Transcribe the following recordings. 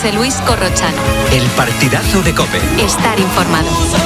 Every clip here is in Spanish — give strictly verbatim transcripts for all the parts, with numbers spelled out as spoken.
José Luis Corrochano. El partidazo de COPE. Estar informado.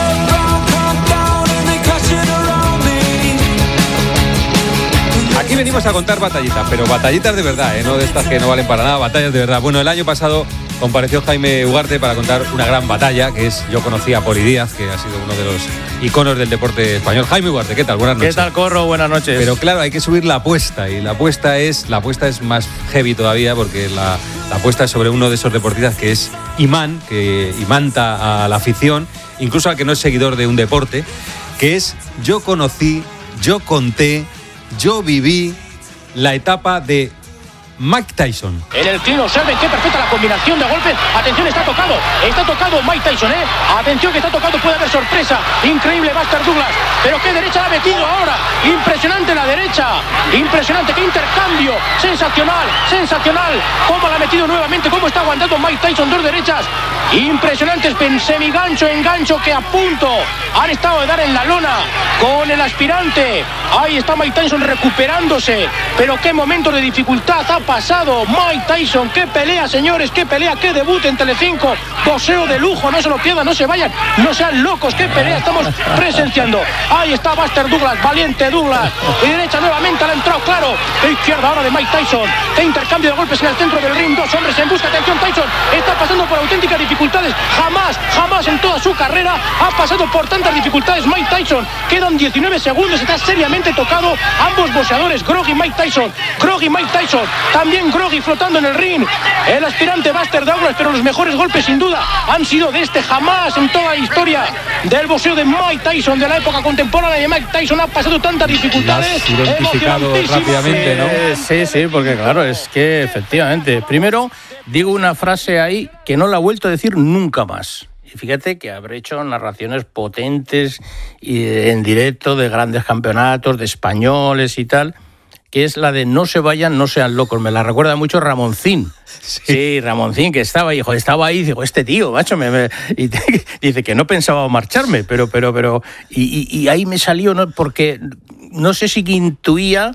Aquí venimos a contar batallitas, pero batallitas de verdad, ¿eh? No de estas que no valen para nada, batallas de verdad. Bueno, el año pasado compareció Jaime Ugarte para contar una gran batalla, que es, yo conocí a Poli Díaz, que ha sido uno de los iconos del deporte español. Jaime Ugarte, ¿qué tal? Buenas noches. ¿Qué tal, Corro? Buenas noches. Pero claro, hay que subir la apuesta, y la apuesta es, la apuesta es más heavy todavía, porque la, la apuesta es sobre uno de esos deportistas que es imán, que imanta a la afición, incluso al que no es seguidor de un deporte, que es, yo conocí, yo conté, yo viví la etapa de Mike Tyson. En el clean, observen qué perfecta la combinación de golpes. Atención, está tocado, está tocado Mike Tyson, ¿eh? Atención que está tocado, puede haber sorpresa. Increíble Buster Douglas, pero qué derecha la ha metido ahora. Impresionante la derecha, impresionante, qué intercambio. Sensacional, sensacional. Cómo la ha metido nuevamente, cómo está aguantando Mike Tyson, dos derechas. Impresionantes, semigancho, engancho que a punto han estado de dar en la lona con el aspirante. Ahí está Mike Tyson recuperándose, pero qué momento de dificultad ha pasado Mike Tyson. Qué pelea, señores, qué pelea, qué debut en Telecinco. Boxeo de lujo, no se lo pierdan, no se vayan, no sean locos, qué pelea estamos presenciando. Ahí está Buster Douglas, valiente Douglas. De derecha nuevamente le ha entrado, claro. De izquierda ahora de Mike Tyson. Qué intercambio de golpes en el centro del ring. Dos hombres en busca. Atención, Tyson está pasando por auténticas dificultades. Jamás, jamás en toda su carrera ha pasado por tantas dificultades Mike Tyson. Quedan diecinueve segundos, está seriamente tocado. Ambos boxeadores, Groggy Mike Tyson. Groggy Mike Tyson. También Groggy flotando en el ring. El aspirante Buster Douglas, pero los mejores golpes sin duda han sido de este. Jamás en toda la historia del boxeo de Mike Tyson, de la época contemporánea de Mike Tyson, ha pasado tantas dificultades. Identificado rápidamente, ¿no? Eh, sí, sí, porque claro, es que efectivamente, primero digo una frase ahí que no la he vuelto a decir nunca más. Y fíjate que habré hecho narraciones potentes y en directo de grandes campeonatos, de españoles y tal, que es la de no se vayan, no sean locos. Me la recuerda mucho Ramoncín. Sí, sí, Ramoncín, que estaba ahí, joder, estaba ahí, digo, este tío, macho, me, me, y te, dice que no pensaba marcharme, pero, pero, pero, y, y, y ahí me salió, ¿no? Porque no sé si intuía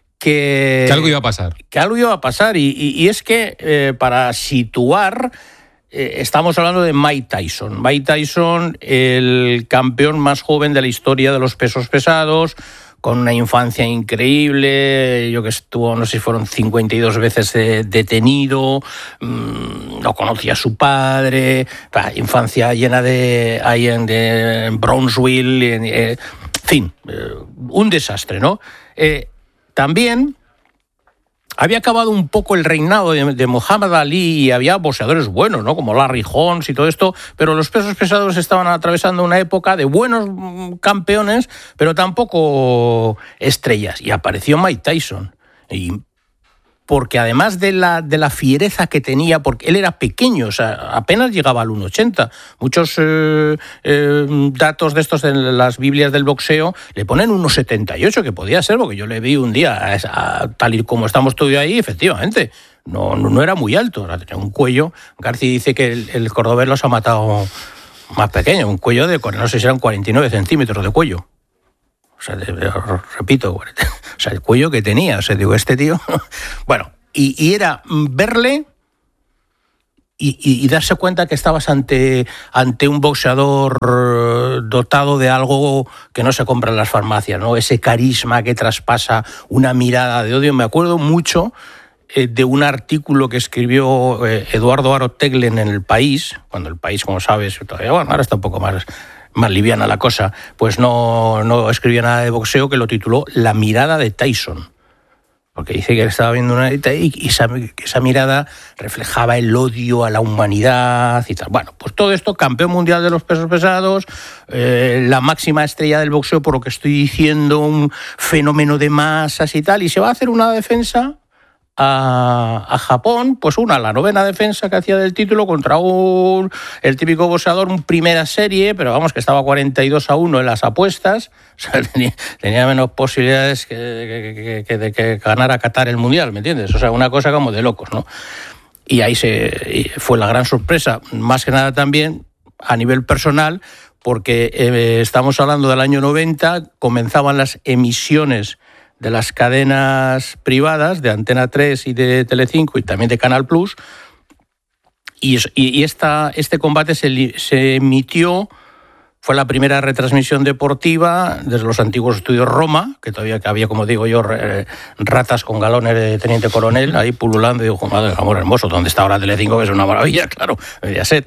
que... Que algo iba a pasar. Que algo iba a pasar, y, y, y es que eh, para situar... Eh, estamos hablando de Mike Tyson. Mike Tyson, el campeón más joven de la historia de los pesos pesados, con una infancia increíble, yo que estuvo, no sé si fueron cincuenta y dos veces eh, detenido, mmm, no conocía a su padre, bah, infancia llena de... ahí en, de, en Brownsville, en eh, fin, eh, un desastre, ¿no? Eh, también... había acabado un poco el reinado de, de Muhammad Ali y había boxeadores buenos, ¿no? Como Larry Holmes y todo esto, pero los pesos pesados estaban atravesando una época de buenos campeones, pero tampoco estrellas. Y apareció Mike Tyson. Y porque además de la, de la fiereza que tenía, porque él era pequeño, o sea, apenas llegaba al uno ochenta. Muchos eh, eh, datos de estos en las Biblias del boxeo le ponen uno setenta y ocho, que podía ser, porque yo le vi un día, a, a, tal y como estamos tú y ahí, efectivamente, no, no, no era muy alto, tenía un cuello. García dice que el, el cordobés los ha matado más pequeño, un cuello de, no sé si eran cuarenta y nueve centímetros de cuello. O sea, repito, o sea, el cuello que tenía, o sea, digo, este tío... Bueno, y, y era verle y, y, y darse cuenta que estabas ante, ante un boxeador dotado de algo que no se compra en las farmacias, ¿no? Ese carisma que traspasa, una mirada de odio. Me acuerdo mucho eh, de un artículo que escribió eh, Eduardo Aro Teglen en El País, cuando El País, como sabes, todavía, bueno, ahora está un poco más... más liviana la cosa, pues no, no escribía nada de boxeo, que lo tituló La mirada de Tyson, porque dice que estaba viendo una y, y esa, esa mirada reflejaba el odio a la humanidad y tal. Bueno, pues todo esto, campeón mundial de los pesos pesados, eh, la máxima estrella del boxeo, por lo que estoy diciendo, un fenómeno de masas y tal, y se va a hacer una defensa A, a Japón, pues una, la novena defensa que hacía del título contra un el típico boxeador, un primera serie, pero vamos, que estaba cuarenta y dos a uno en las apuestas, o sea, tenía, tenía menos posibilidades que, que, que, de que ganara Qatar el Mundial, ¿me entiendes? O sea, una cosa como de locos, ¿no? Y ahí se fue la gran sorpresa, más que nada también a nivel personal, porque eh, estamos hablando del año noventa, comenzaban las emisiones de las cadenas privadas de Antena tres y de Telecinco y también de Canal Plus, y, y esta, este combate se, se emitió, fue la primera retransmisión deportiva desde los antiguos estudios Roma, que todavía que había, como digo yo, ratas con galones de teniente coronel ahí pululando, y digo, madre, amor hermoso, ¿dónde está ahora Telecinco? Que es una maravilla, claro, Mediaset.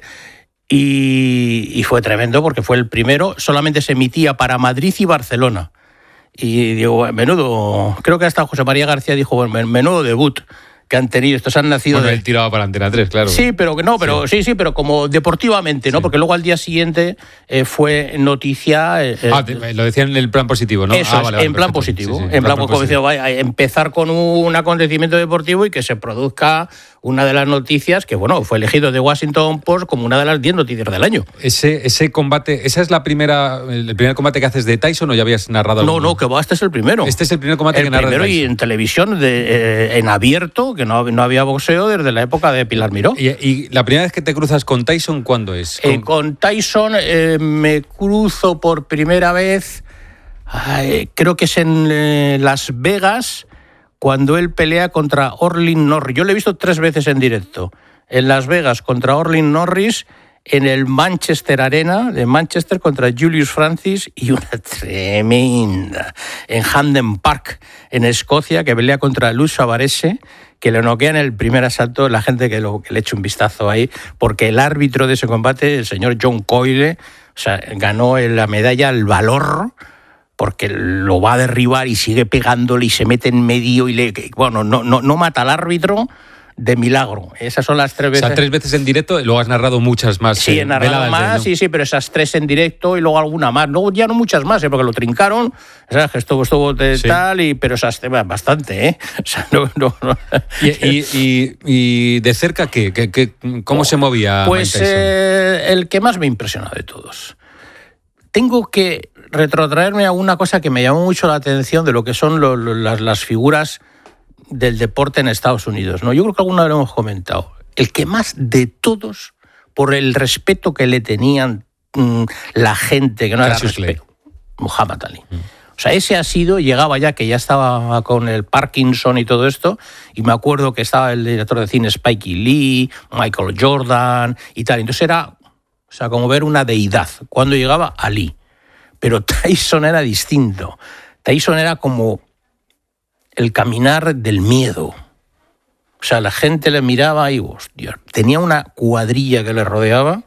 Y, y fue tremendo porque fue el primero, solamente se emitía para Madrid y Barcelona. Y digo, menudo, creo que hasta José María García dijo, bueno, menudo debut que han tenido, estos han nacido... Bueno, de... él tiraba para Antena tres, claro. Sí, pero que no, pero sí, sí, sí pero como deportivamente, ¿no? Sí. Porque luego al día siguiente eh, fue noticia... Eh, ah, te, lo decían en el plan positivo, ¿no? Eso ah, es, vale, vale, en plan perfecto. positivo. Sí, sí, en plan, plan positivo. Vaya, empezar con un acontecimiento deportivo y que se produzca una de las noticias que, bueno, fue elegido de Washington Post como una de las diez noticias del año. Ese, ese combate, ¿esa es la primera, el primer combate que haces de Tyson o ya habías narrado No, alguno? no, que va, este es el primero. Este es el primer combate el que narras de primero Tyson. Y en televisión, de, eh, en abierto, que no, no había boxeo desde la época de Pilar Miró. ¿Y, y la primera vez que te cruzas con Tyson, cuándo es? ¿Con, eh, con Tyson eh, me cruzo por primera vez, ay, creo que es en eh, Las Vegas, cuando él pelea contra Orlin Norris. Yo lo he visto tres veces en directo. En Las Vegas contra Orlin Norris, en el Manchester Arena de Manchester contra Julius Francis, y una tremenda en Hampden Park, en Escocia, que pelea contra Luz Savarese, que le noquea en el primer asalto. La gente que, lo, que le eche un vistazo ahí, porque el árbitro de ese combate, el señor John Coyle, o sea, ganó la medalla al valor, porque lo va a derribar y sigue pegándole y se mete en medio y le, bueno, no, no, no mata al árbitro de milagro. Esas son las tres veces. O sea, tres veces en directo y luego has narrado muchas más. Sí, he narrado más, sí, sí, pero esas tres en directo y luego alguna más. No, ya no muchas más, ¿eh? Porque lo trincaron, ¿sabes? Que estuvo, estuvo de sí. tal, y, pero esas bastante, ¿eh? O sea, no, no, no. ¿Y, y, y, y de cerca qué? ¿Qué, qué cómo oh, se movía Pues Mike Tyson? Eh, el que más me impresionó de todos. Tengo que retrotraerme a una cosa que me llamó mucho la atención de lo que son lo, lo, las, las figuras del deporte en Estados Unidos, ¿no? Yo creo que alguna vez lo hemos comentado. El que más de todos, por el respeto que le tenían mmm, la gente, que no era respeto, Muhammad Ali. Mm. O sea, ese ha sido, llegaba ya, que ya estaba con el Parkinson y todo esto, y me acuerdo que estaba el director de cine Spike Lee, Michael Jordan y tal. Entonces era, o sea, como ver una deidad cuando llegaba Ali. Pero Tyson era distinto. Tyson era como el caminar del miedo. O sea, la gente le miraba y, hostia, tenía una cuadrilla que le rodeaba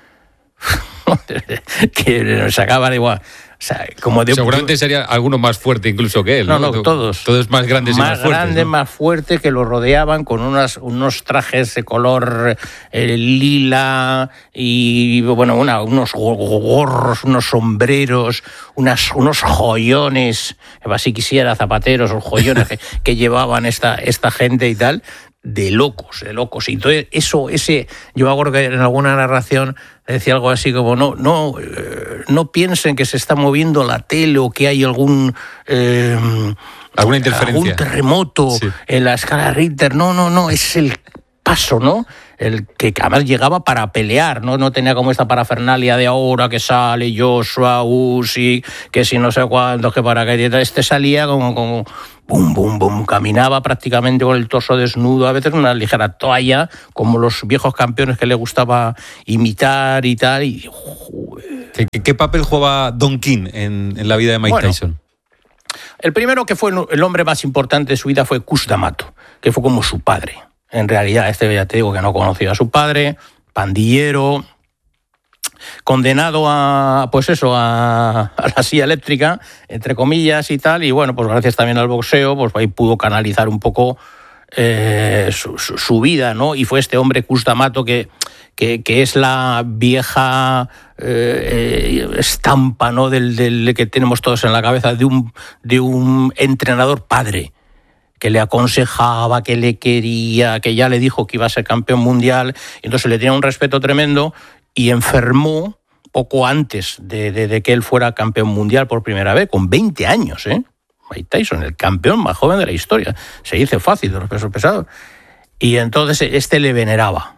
que nos sacaba de igual. O sea, como de, seguramente sería alguno más fuerte incluso que él. No, no, no todos. Todos más grandes más y más fuertes. Más grandes, ¿no? más fuertes, que lo rodeaban con unas, unos trajes de color eh, lila y, bueno, una, unos gorros, unos sombreros, unas, unos joyones, así quisiera, zapateros o joyones que, que llevaban esta, esta gente y tal. De locos, de locos. Y entonces eso, ese, yo me acuerdo que en alguna narración decía algo así como no, no, eh, no piensen que se está moviendo la tele o que hay algún eh, alguna interferencia, algún terremoto sí. en la escala Richter. No, no, no, es el paso, ¿no? El que además llegaba para pelear, ¿no? No tenía como esta parafernalia de ahora que sale Joshua, Usyk, que si no sé cuántos, que para que este salía como, como bum, bum, bum, caminaba prácticamente con el torso desnudo, a veces una ligera toalla, como los viejos campeones que le gustaba imitar y tal. Y, ¿Qué, ¿Qué papel jugaba Don King en, en la vida de Mike bueno, Tyson? El primero que fue el hombre más importante de su vida fue Cus D'Amato, que fue como su padre. En realidad, este ya te digo que no conocía a su padre, pandillero, condenado a, pues eso, a, a la silla eléctrica, entre comillas y tal, y bueno, pues gracias también al boxeo, pues ahí pudo canalizar un poco eh, su, su, su vida, ¿no? Y fue este hombre Cus D'Amato que, que, que es la vieja eh, estampa, ¿no? Del, del que tenemos todos en la cabeza de un, de un entrenador padre, que le aconsejaba, que le quería, que ya le dijo que iba a ser campeón mundial, y entonces le tenía un respeto tremendo, y enfermó poco antes de, de, de que él fuera campeón mundial por primera vez, con veinte años, ¿eh? Mike Tyson, el campeón más joven de la historia. Se dice fácil de los pesos pesados. Y entonces este le veneraba.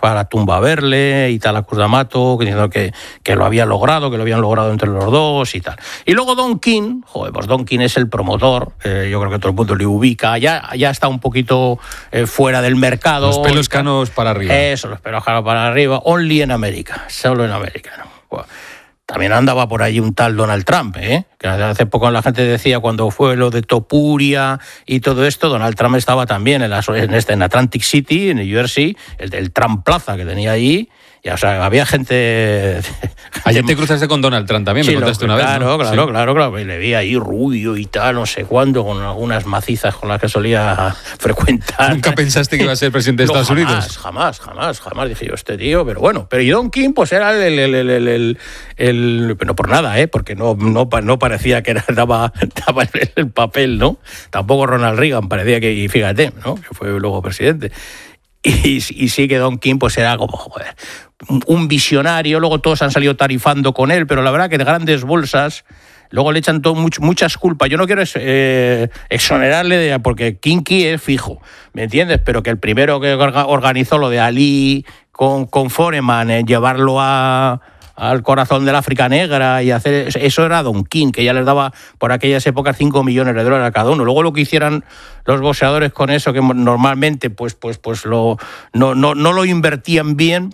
para la tumba a verle y tal, a Cruz d'Amato, diciendo que, que lo había logrado, que lo habían logrado entre los dos y tal. Y luego Don King, joder, pues Don King es el promotor, eh, yo creo que todo el mundo le ubica, ya, ya está un poquito eh, fuera del mercado. Los pelos canos para arriba. Eso, los pelos canos para arriba, only en América, solo en América, ¿no? Bueno, también andaba por allí un tal Donald Trump, ¿eh? Que hace poco la gente decía, cuando fue lo de Topuria y todo esto, Donald Trump estaba también en, la, en, este, en Atlantic City, en New Jersey, el del Trump Plaza que tenía allí. Y, o sea, había gente... Ayer te cruzaste con Donald Trump también, sí, me contaste lo, una claro, vez, ¿no? Claro, sí. claro, claro. Y le vi ahí rubio y tal, no sé cuándo, con algunas macizas con las que solía frecuentar. ¿Nunca pensaste que iba a ser presidente de no, Estados jamás, Unidos? Jamás, jamás, jamás. Dije yo, este tío, pero bueno. Pero y Don King, pues era el... el, el, el, el, el no por nada, ¿eh? Porque no, no, no parecía que era, daba, daba el, el papel, ¿no? Tampoco Ronald Reagan parecía que... Y fíjate, ¿no? Que fue luego presidente. Y, y sí que Don King pues era como, joder, un visionario, luego todos han salido tarifando con él, pero la verdad que de grandes bolsas, luego le echan todo, much, muchas culpas. Yo no quiero eh, exonerarle, de, porque Kinky es fijo, ¿me entiendes? Pero que el primero que organizó lo de Ali con, con Foreman, en llevarlo a... al corazón del África Negra y hacer eso era Don King, que ya les daba por aquellas épocas cinco millones de dólares a cada uno. Luego lo que hicieran los boxeadores con eso, que normalmente pues pues pues lo no no no lo invertían bien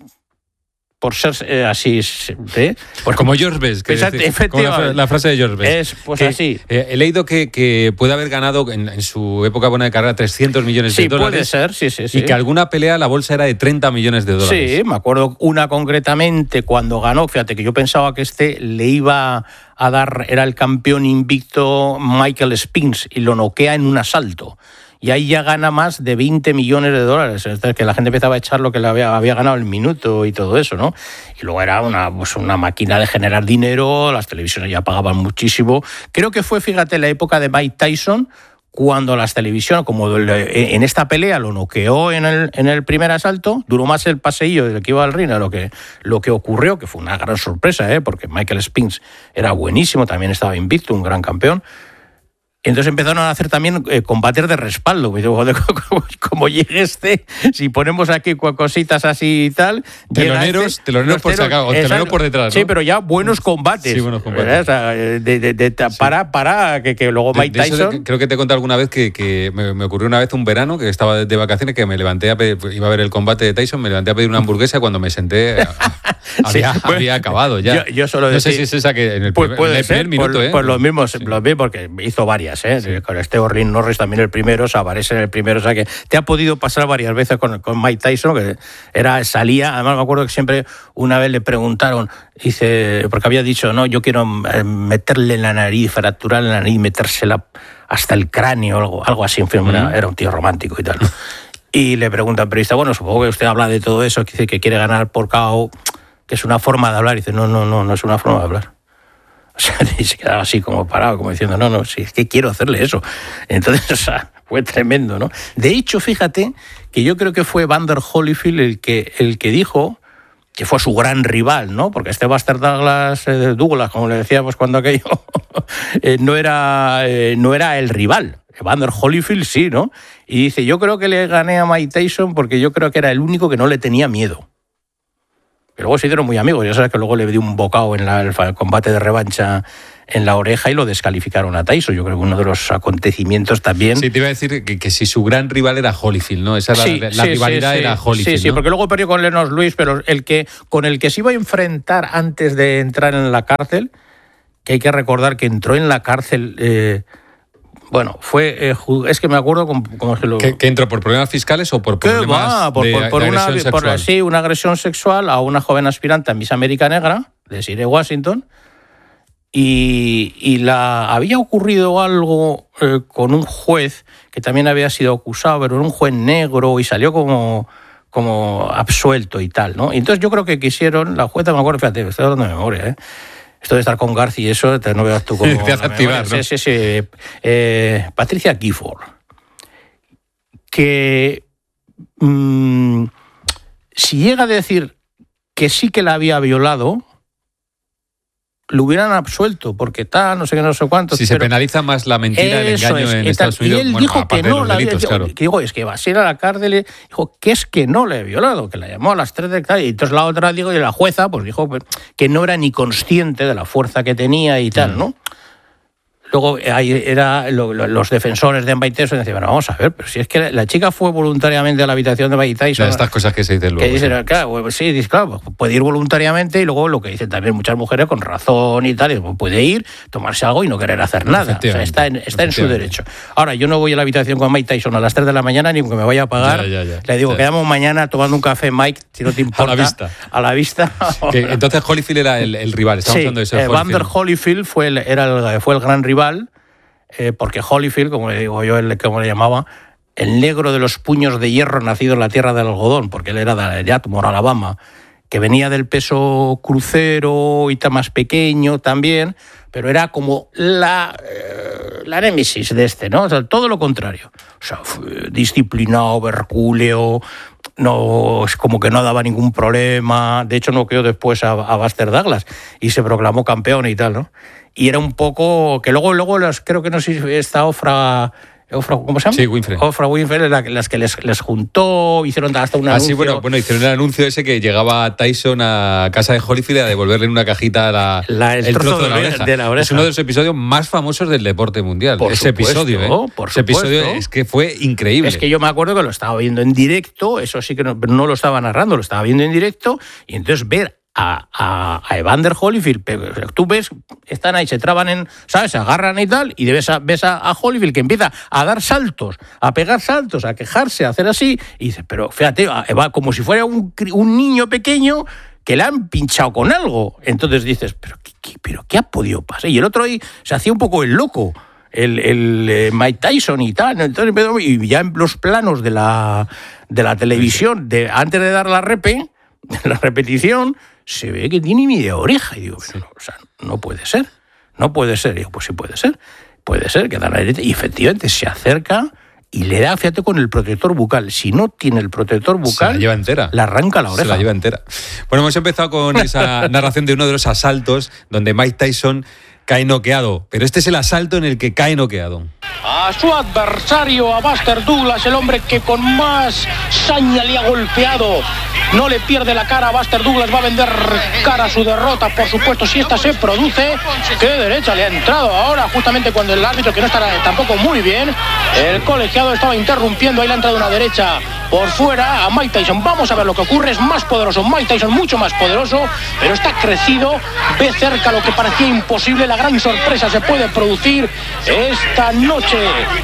por ser eh, así, ¿eh? Pues como George Best, que Exacto, decir, como la, la frase de George Best. Es pues que, así. Eh, he leído que, que puede haber ganado en, en su época buena de carrera trescientos millones sí, de dólares. Sí, puede ser, sí, sí, sí. Y que alguna pelea la bolsa era de treinta millones de dólares. Sí, me acuerdo una concretamente cuando ganó, fíjate que yo pensaba que este le iba a dar, era el campeón invicto Michael Spinks y lo noquea en un asalto. Y ahí ya gana más de veinte millones de dólares. Es decir, que la gente empezaba a echar lo que le había, había ganado el minuto y todo eso, ¿no? Y luego era una, pues una máquina de generar dinero, las televisiones ya pagaban muchísimo. Creo que fue, fíjate, la época de Mike Tyson, cuando las televisiones, como en esta pelea lo noqueó en el, en el primer asalto, duró más el paseillo del que iba al ring a lo que, lo que ocurrió, que fue una gran sorpresa, ¿eh? Porque Michael Spinks era buenísimo, también estaba invicto, un gran campeón. Entonces empezaron a hacer también eh, combates de respaldo. Como, como llegue este, si ponemos aquí cositas así y tal... Teloneros, este, teloneros por sacar, o teloneros por detrás, ¿no? Sí, pero ya buenos combates. Sí, buenos combates. O sea, de, de, de, de, sí. Para, para, que, que luego Mike de, de Tyson... De, creo que te conté alguna vez que, que me, me ocurrió una vez un verano, que estaba de, de vacaciones, que me levanté a pedir, iba a ver el combate de Tyson, me levanté a pedir una hamburguesa y cuando me senté... había, sí, pues, había acabado ya. Yo, yo solo no decir, sé si es esa que en el, pues primer, puede en el primer ser, minuto, pues, ¿eh? Pues lo mismo, sí. lo mismo, porque hizo varias, ¿eh? Sí. Con este Orlin Norris también el primero, Savares en el primero, o sea que te ha podido pasar varias veces con, con Mike Tyson, que era, salía, además me acuerdo que siempre una vez le preguntaron, dice, porque había dicho, no, yo quiero meterle en la nariz, fracturarle la nariz, metérsela hasta el cráneo, algo, algo así, en fin, mm. era, era un tío romántico y tal, ¿no? Y le preguntan, periodista, bueno, supongo que usted habla de todo eso, que dice que quiere ganar por K O, que es una forma de hablar. Y dice, no, no, no, no es una forma de hablar. O sea, y se quedaba así como parado, como diciendo, no, no, sí, es que quiero hacerle eso. Entonces, o sea, fue tremendo, ¿no? De hecho, fíjate que yo creo que fue Vander Holyfield el que, el que dijo que fue su gran rival, ¿no? Porque este Buster Douglas, eh, Douglas, como le decíamos cuando aquello, eh, no, era, eh, no era el rival. Vander Holyfield sí, ¿no? Y dice, yo creo que le gané a Mike Tyson porque yo creo que era el único que no le tenía miedo. Pero luego se hicieron muy amigos. Ya sabes que luego le dio un bocado en la, el combate de revancha en la oreja y lo descalificaron a Tyson. Yo creo que uno de los acontecimientos también... Sí, te iba a decir que, que si su gran rival era Holyfield, ¿no? Esa sí, la, la sí, rivalidad sí, era Holyfield, Sí, sí, ¿no? porque luego perdió con Lennox Lewis, pero el que con el que se iba a enfrentar antes de entrar en la cárcel, que hay que recordar que entró en la cárcel... Eh, Bueno, fue eh, es que me acuerdo como, como que lo... ¿Que, ¿Que entró por problemas fiscales o por problemas va? Por, de, por, por de una, agresión por, sexual? sí, una agresión sexual a una joven aspirante a Miss América Negra, de Sire Washington, y, y la había ocurrido algo eh, con un juez que también había sido acusado, pero era un juez negro y salió como, como absuelto y tal, ¿no? Y entonces yo creo que quisieron, la jueza, me acuerdo, fíjate, estoy hablando de memoria, ¿eh? Esto de estar con García y eso, te, no veas tú como... Te hace activar, ¿no? Sí, sí, sí. Eh, Patricia Gifford, que mmm, si llega a decir que sí que la había violado, lo hubieran absuelto, porque tal, no sé qué, no sé cuánto. Si se penaliza más la mentira, el engaño es, en y Estados Unidos. Y él bueno, dijo que no, la delitos, había, claro. que digo, es que va a ir a la cárcel, dijo que es que no le he violado, que la llamó a las tres de la tarde, y entonces la otra, digo, y la jueza, pues dijo que no era ni consciente de la fuerza que tenía y tal, ¿no? Luego ahí era lo, lo, los defensores de Mike Tyson decían, bueno, vamos a ver, pero si es que la, la chica fue voluntariamente a la habitación de Mike Tyson. De estas cosas que se dicen luego. Que dicen, sí. claro, sí, dice, claro, puede ir voluntariamente y luego lo que dicen también muchas mujeres con razón y tal, y puede ir, tomarse algo y no querer hacer nada. O sea, está en, está en su derecho. Ahora, yo no voy a la habitación con Mike Tyson a las tres de la mañana ni que me vaya a pagar. Ya, ya, ya. Le digo, ya. Quedamos mañana tomando un café, Mike, si no te importa. A la vista. A la vista. Que, entonces Holyfield era el, el rival, estamos sí, hablando de ese Evander Holyfield fue el, era el, fue el gran rival. Eh, porque Holyfield, como le digo yo, el, como le llamaba, el negro de los puños de hierro nacido en la tierra del algodón, porque él era de Atmore, Alabama, que venía del peso crucero y tan más pequeño también, pero era como la, eh, la némesis de este, ¿no? O sea, todo lo contrario. O sea, disciplinado, hercúleo, no, es como que no daba ningún problema. De hecho, no quedó después a, a Buster Douglas y se proclamó campeón y tal, ¿no? Y era un poco que luego luego las, creo que no sé si está Ofra, Ofra ¿cómo se llama? Sí, Winfrey. Ofra Winfrey, la, las que les, les juntó, hicieron hasta un anuncio. Ah, sí, bueno, bueno, hicieron el anuncio ese que llegaba Tyson a casa de Holyfield a devolverle en una cajita la, la, el, el trozo, trozo de, la oreja. de la oreja. Es uno de los episodios más famosos del deporte mundial. Por ese supuesto, episodio, ¿eh? Por ese supuesto. episodio es que fue increíble. Es que yo me acuerdo que lo estaba viendo en directo, eso sí que no, no lo estaba narrando, lo estaba viendo en directo, y entonces ver A, a, a Evander Holyfield, tú ves, están ahí, se traban en, ¿sabes? Se agarran y tal, y ves a, ves a, a Holyfield que empieza a dar saltos, a pegar saltos, a quejarse, a hacer así, y dices, pero fíjate, va como si fuera un, un niño pequeño que le han pinchado con algo. Entonces dices, pero ¿qué, qué, pero ¿qué ha podido pasar? Y el otro ahí se hacía un poco el loco, el, el eh, Mike Tyson y tal, entonces, y ya en los planos de la, de la televisión, de, antes de dar la repe, la repetición, se ve que tiene media oreja. Y digo, pero, o sea, no puede ser, no puede ser. Y digo, pues sí puede ser, puede ser que da la derecha. Y efectivamente se acerca y le da, fíjate, con el protector bucal. Si no tiene el protector bucal, se la lleva entera. Le arranca la oreja. Se la lleva entera. Bueno, hemos empezado con esa narración de uno de los asaltos donde Mike Tyson cae noqueado. Pero este es el asalto en el que cae noqueado. A su adversario, a Buster Douglas, el hombre que con más saña le ha golpeado. No le pierde la cara a Buster Douglas, va a vender cara a su derrota, por supuesto, si esta se produce. Qué derecha le ha entrado ahora, justamente cuando el árbitro, que no estará tampoco muy bien, el colegiado estaba interrumpiendo, ahí le ha entrado una derecha por fuera a Mike Tyson. Vamos a ver lo que ocurre, es más poderoso Mike Tyson, mucho más poderoso, pero está crecido, ve cerca lo que parecía imposible. La gran sorpresa se puede producir esta noche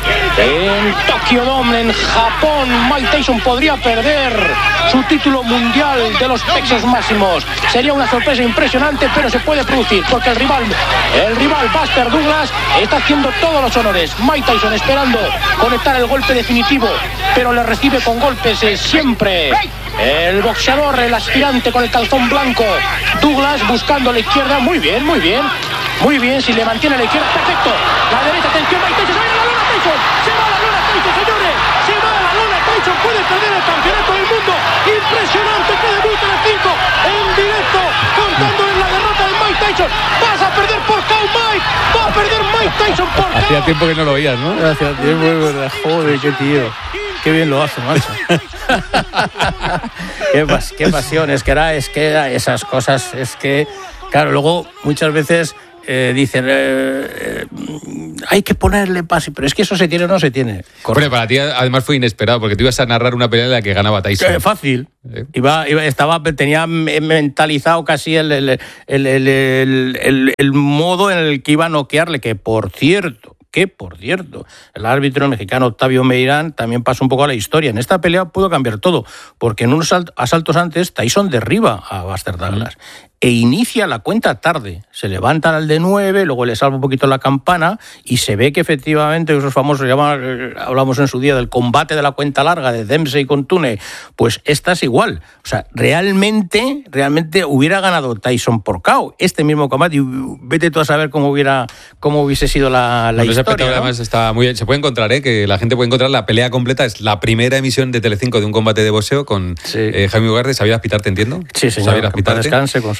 en Tokyo Dome, en Japón. Mike Tyson podría perder su título mundial de los pesos máximos. Sería una sorpresa impresionante, pero se puede producir porque el rival, el rival Buster Douglas está haciendo todos los honores. Mike Tyson esperando conectar el golpe definitivo, pero le recibe con golpes eh, siempre el boxeador, el aspirante con el calzón blanco. Douglas buscando la izquierda, muy bien, muy bien, muy bien, si le mantiene a la izquierda, perfecto. La derecha, atención, Mike Tyson, se va a la luna, Tyson, se va a la luna, Tyson, señores, se va a la luna, Tyson puede perder el campeonato del mundo. Impresionante que debute en el cinco en directo, contando en la derrota de Mike Tyson. Vas a perder por K O, Mike, va a perder Mike Tyson por K O. Hacía tiempo que no lo oías, ¿no? Hacía tiempo, es verdad, joder, qué tío. Qué bien lo hace, macho. qué, pas, qué pasión, es que era, es que era esas cosas, es que, claro, luego muchas veces eh, dicen, eh, eh, hay que ponerle pase, pero es que eso se tiene o no se tiene. Hombre, para ti además fue inesperado, porque tú ibas a narrar una pelea en la que ganaba Tyson. Eh, fácil. ¿Eh? Iba, iba, estaba, tenía mentalizado casi el, el, el, el, el, el, el modo en el que iba a noquearle, que por cierto, que, por cierto, el árbitro mexicano Octavio Meirán también pasó un poco a la historia. En esta pelea pudo cambiar todo, porque en unos asaltos antes Tyson derriba a Buster Douglas e inicia la cuenta tarde. Se levantan al de nueve, luego le salva un poquito la campana y se ve que efectivamente esos famosos, llaman, hablamos en su día del combate de la cuenta larga de Dempsey con Tune, pues esta es igual. O sea, realmente, realmente hubiera ganado Tyson por K O este mismo combate y vete tú a saber cómo hubiera cómo hubiese sido la, la bueno, historia. ¿no? Además está muy bien. Se puede encontrar, ¿eh? Que la gente puede encontrar la pelea completa. Es la primera emisión de Telecinco de un combate de boxeo con sí. eh, Jaime Ugarte. ¿Sabías pitarte, entiendo? Sí, señor. ¿Sabías pitarte? Descanse con Xavier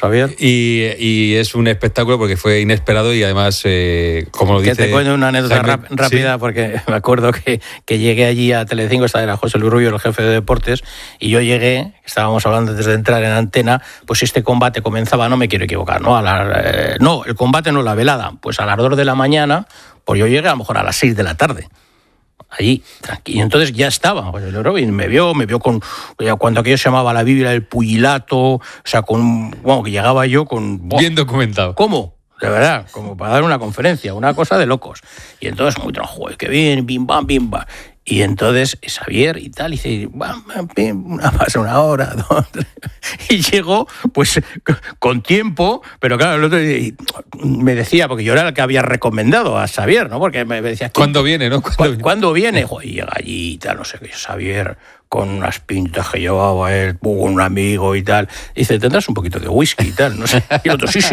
Javier. Y, y es un espectáculo porque fue inesperado y además, eh, como lo que dice... te cuento una anécdota Jaime, rápida, sí. Porque me acuerdo que, que llegué allí a Telecinco, esta era José Luis Rubio, el jefe de deportes, y yo llegué, estábamos hablando antes de entrar en antena, pues este combate comenzaba, no me quiero equivocar, ¿no? A la, eh, no, el combate no, la velada, pues a las dos de la mañana, pues yo llegué a lo mejor a las seis de la tarde. Allí, tranquilo. Y entonces ya estaba. Pues el Robin me vio, me vio con. Cuando aquello se llamaba la Biblia del Pugilato, o sea, con. Bueno, que llegaba yo con. Oh, bien documentado. ¿Cómo? De verdad, como para dar una conferencia, una cosa de locos. Y entonces, muy tranquilo, joder, qué bien, bim, bam, bim, bam. Y entonces Xavier y tal, y dice, bam, bam, bim, una, pasa una hora, dos, tres. Y llegó, pues, con tiempo, pero claro, el otro me decía, porque yo era el que había recomendado a Xavier, ¿no? Porque me decía... ¿Cuándo viene, no? ¿Cuándo viene? ¿Cuándo viene? Joder, y llega allí y tal, no sé qué, Xavier, con unas pintas que llevaba él, con un amigo y tal. Y dice, ¿tendrás un poquito de whisky y tal? No sé. Y el otro, sí, sí.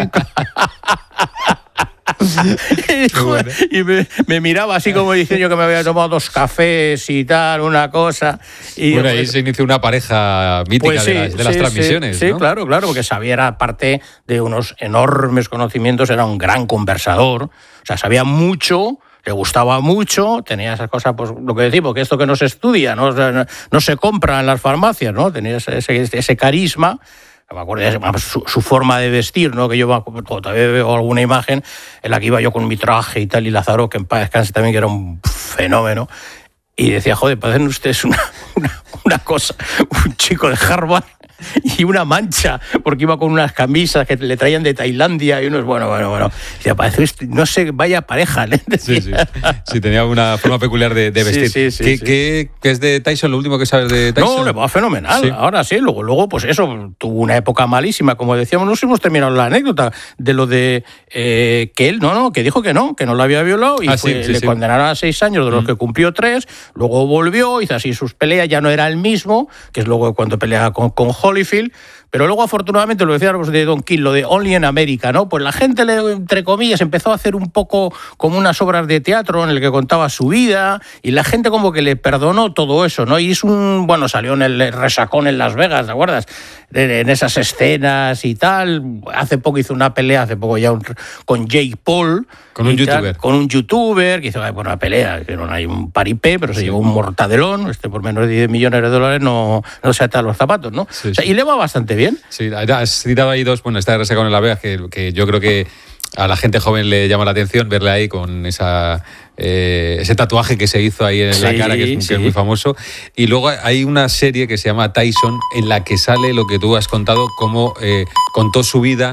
Y, dijo, y me, me miraba así como diciendo que me había tomado dos cafés y tal, una cosa. Y bueno, yo, ahí se inició una pareja mítica pues sí, de las, de sí, las sí, transmisiones. Sí, ¿no? claro, claro, porque Xavier, aparte de unos enormes conocimientos, era un gran conversador. O sea, sabía mucho, le gustaba mucho, tenía esas cosas, pues lo que decimos, que esto que no se estudia, no, no, no se compra en las farmacias, ¿no? Tenía ese, ese, ese carisma. Me acuerdo su, su forma de vestir, ¿no? Que yo todavía veo alguna imagen en la que iba yo con mi traje y tal, y Lázaro, que en paz descanse también, que era un fenómeno. Y decía, joder, parecen ustedes una, una, una cosa, un chico de Harvard y una mancha, porque iba con unas camisas que le traían de Tailandia y unos, bueno, bueno, bueno. Decía, parece, no sé, vaya pareja. ¿eh? Sí, sí. Sí, tenía una forma peculiar de, de vestir. Sí, sí, sí, ¿Qué, sí. ¿Qué, ¿Qué es de Tyson? ¿Lo último que sabes de Tyson? No, le va fenomenal. Sí. Ahora sí, luego, luego, pues eso, tuvo una época malísima, como decíamos, no sé si hemos terminado la anécdota de lo de eh, que él, no, no, que dijo que no, que no la había violado y ah, fue, sí, sí, le sí. condenaron a seis años, de los mm. que cumplió tres, luego volvió, hizo así sus peleas, ya no era el mismo, que es luego cuando peleaba con, con Holyfield. Pero luego, afortunadamente, lo decíamos de Don King, lo de Only in America, ¿no? Pues la gente, entre comillas, empezó a hacer un poco como unas obras de teatro en el que contaba su vida y la gente como que le perdonó todo eso, ¿no? Y es un... Bueno, salió en el resacón en Las Vegas, ¿te acuerdas? En esas escenas y tal. Hace poco hizo una pelea, hace poco ya un, con Jake Paul. Con un tal, youtuber. Con un youtuber que hizo bueno, una pelea, que no hay un paripé, pero se sí. llevó un mortadelón. Este por menos de diez millones de dólares no, no se ata los zapatos, ¿no? Sí, o sea, sí. Y le va bastante bien. Sí, has citado ahí dos, bueno, está de resacón en Las Vegas, que, que yo creo que a la gente joven le llama la atención verle ahí con esa eh, ese tatuaje que se hizo ahí en sí, la cara, que es, sí. que es muy famoso. Y luego hay una serie que se llama Tyson, en la que sale lo que tú has contado, cómo eh, contó su vida.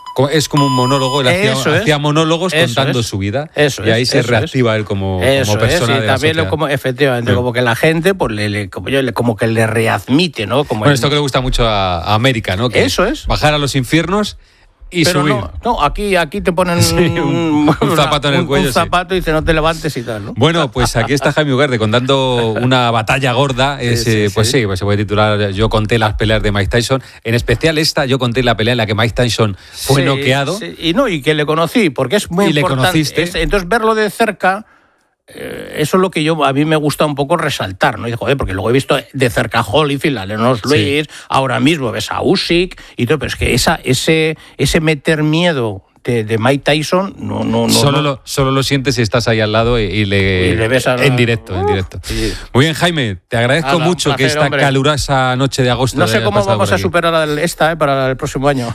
Es como un monólogo, él hacía, es. hacía monólogos eso contando es. su vida. Eso y ahí es, se reactiva es. él como, eso como persona es, de la también sociedad. Como, efectivamente, sí. como que la gente pues, le, le, como, yo, le, como que le readmite, ¿no? Como bueno, el... esto que le gusta mucho a, a América, ¿no? Que eso es. Bajar a los infiernos y pero subir. No, no, aquí, aquí te ponen sí, un, un zapato en el cuello. Un zapato sí. y dice no te levantes y tal, ¿no? Bueno, pues aquí está Jaime Ugarte contando una batalla gorda. Es, sí, sí, pues sí, sí pues se puede titular Yo conté las peleas de Mike Tyson. En especial esta, yo conté la pelea en la que Mike Tyson fue sí, noqueado. Sí. Y no, y que le conocí, porque es muy y importante. Le conociste. Es, entonces verlo de cerca. Eso es lo que yo a mí me gusta un poco resaltar, ¿no? Y joder, porque luego he visto de cerca a Holyfield, a Lennox Lewis, sí. ahora mismo ves a Usyk y todo, pero es que esa, ese, ese meter miedo de, de Mike Tyson no, no, no, solo, no. Lo, solo lo sientes si estás ahí al lado y, y le, y le ves a la... en directo, en directo. Sí. Muy bien, Jaime, te agradezco Ala, mucho placer, que esta hombre. calurosa noche de agosto. No sé cómo vamos a superar esta eh, para el próximo año.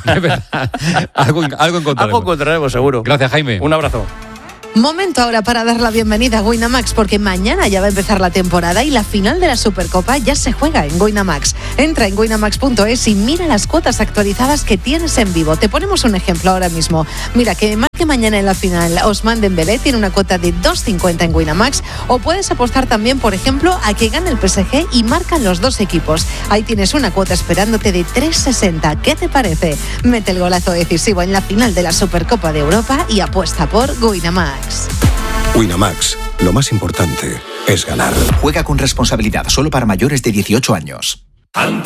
algo, algo encontraremos. Algo encontraremos, seguro. Gracias, Jaime. Un abrazo. Momento ahora para dar la bienvenida a Winamax, porque mañana ya va a empezar la temporada y la final de la Supercopa ya se juega en Winamax. Entra en winamax punto es y mira las cuotas actualizadas que tienes en vivo. Te ponemos un ejemplo ahora mismo. Mira, que marque mañana en la final Ousmane Dembélé tiene una cuota de dos cincuenta en Winamax, o puedes apostar también, por ejemplo, a que gane el P S G y marcan los dos equipos. Ahí tienes una cuota esperándote de tres sesenta. ¿Qué te parece? Mete el golazo decisivo en la final de la Supercopa de Europa y apuesta por Winamax. Winamax, lo más importante es ganar. Juega con responsabilidad, solo para mayores de dieciocho años.